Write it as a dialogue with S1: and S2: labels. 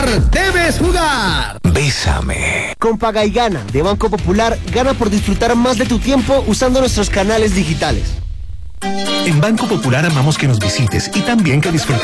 S1: debes jugar.
S2: Bésame.
S3: Con Paga y Gana de Banco Popular, gana por disfrutar más de tu tiempo usando nuestros canales digitales.
S2: En Banco Popular amamos que nos visites y también que disfrutes